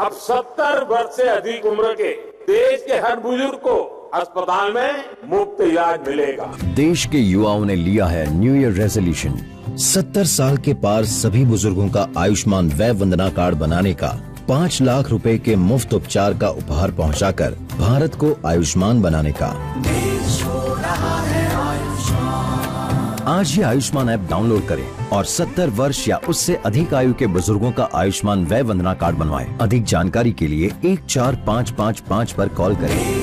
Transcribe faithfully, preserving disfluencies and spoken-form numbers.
अब सत्तर वर्ष से अधिक उम्र के देश के हर बुजुर्ग को अस्पताल में मुफ्त इलाज मिलेगा। देश के युवाओं ने लिया है न्यू ईयर रेजोल्यूशन, सत्तर साल के पार सभी बुजुर्गों का आयुष्मान वय वंदना कार्ड बनाने का, पाँच लाख रुपए के मुफ्त उपचार का उपहार पहुंचाकर भारत को आयुष्मान बनाने का। आज ही आयुष्मान ऐप डाउनलोड करें और सत्तर वर्ष या उससे अधिक आयु के बुजुर्गों का आयुष्मान वय वंदना कार्ड बनवाएं। अधिक जानकारी के लिए एक चार पाँच पाँच पाँच पर कॉल करें।